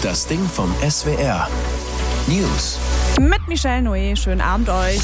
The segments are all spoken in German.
Das Ding vom SWR. News. Mit Michelle Noé, schönen Abend euch.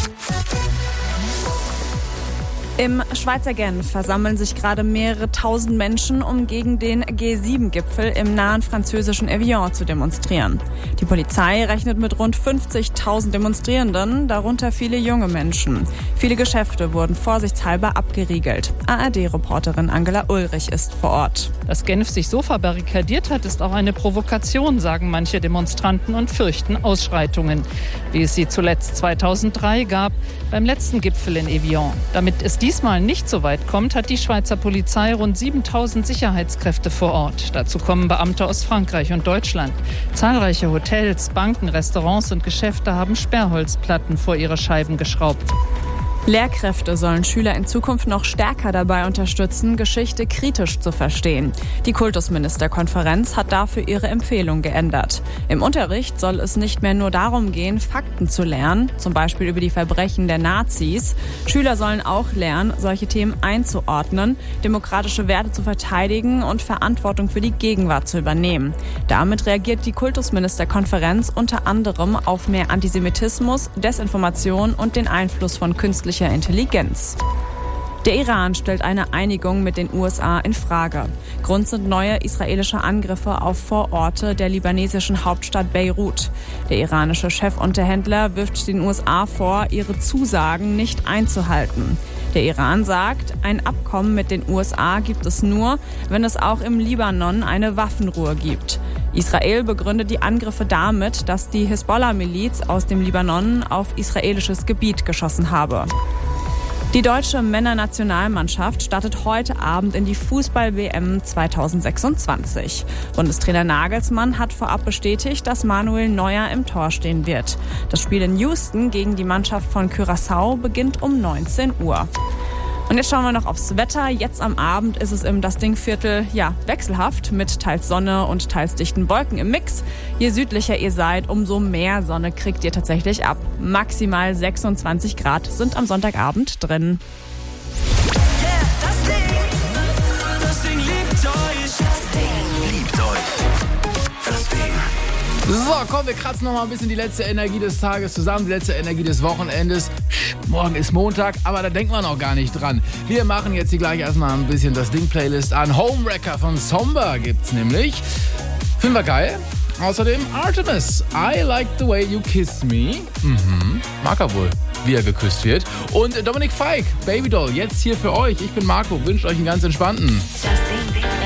Im Schweizer Genf versammeln sich gerade mehrere tausend Menschen, um gegen den G7-Gipfel im nahen französischen Evian zu demonstrieren. Die Polizei rechnet mit rund 50.000 Demonstrierenden, darunter viele junge Menschen. Viele Geschäfte wurden vorsichtshalber abgeriegelt. ARD-Reporterin Angela Ulrich ist vor Ort. Dass Genf sich so verbarrikadiert hat, ist auch eine Provokation, sagen manche Demonstranten und fürchten Ausschreitungen, wie es sie zuletzt 2003 gab, beim letzten Gipfel in Evian. Damit es diesmal nicht so weit kommt, hat die Schweizer Polizei rund 7.000 Sicherheitskräfte vor Ort. Dazu kommen Beamte aus Frankreich und Deutschland. Zahlreiche Hotels, Banken, Restaurants und Geschäfte haben Sperrholzplatten vor ihre Scheiben geschraubt. Lehrkräfte sollen Schüler in Zukunft noch stärker dabei unterstützen, Geschichte kritisch zu verstehen. Die Kultusministerkonferenz hat dafür ihre Empfehlung geändert. Im Unterricht soll es nicht mehr nur darum gehen, Fakten zu lernen, zum Beispiel über die Verbrechen der Nazis. Schüler sollen auch lernen, solche Themen einzuordnen, demokratische Werte zu verteidigen und Verantwortung für die Gegenwart zu übernehmen. Damit reagiert die Kultusministerkonferenz unter anderem auf mehr Antisemitismus, Desinformation und den Einfluss von künstlicher Intelligenz. Der Iran stellt eine Einigung mit den USA in Frage. Grund sind neue israelische Angriffe auf Vororte der libanesischen Hauptstadt Beirut. Der iranische Chefunterhändler wirft den USA vor, ihre Zusagen nicht einzuhalten. Der Iran sagt, ein Abkommen mit den USA gibt es nur, wenn es auch im Libanon eine Waffenruhe gibt. Israel begründet die Angriffe damit, dass die Hisbollah-Miliz aus dem Libanon auf israelisches Gebiet geschossen habe. Die deutsche Männernationalmannschaft startet heute Abend in die Fußball-WM 2026. Bundestrainer Nagelsmann hat vorab bestätigt, dass Manuel Neuer im Tor stehen wird. Das Spiel in Houston gegen die Mannschaft von Curaçao beginnt um 19 Uhr. Und jetzt schauen wir noch aufs Wetter. Jetzt am Abend ist es im Das-Ding-Viertel wechselhaft mit teils Sonne und teils dichten Wolken im Mix. Je südlicher ihr seid, umso mehr Sonne kriegt ihr tatsächlich ab. Maximal 26 Grad sind am Sonntagabend drin. Das Ding liebt euch. Das Ding liebt euch. Das Ding. So, komm, wir kratzen noch mal ein bisschen die letzte Energie des Tages zusammen, die letzte Energie des Wochenendes. Morgen ist Montag, aber da denkt man noch gar nicht dran. Wir machen jetzt hier gleich erstmal ein bisschen das Ding-Playlist an. Homewrecker von Somba gibt's nämlich. Finden wir geil. Außerdem Artemis, I Like the Way You Kiss Me. Mag er wohl, wie er geküsst wird. Und Dominik Feick, Baby Doll, jetzt hier für euch. Ich bin Marco, wünsche euch einen ganz entspannten. Das Ding.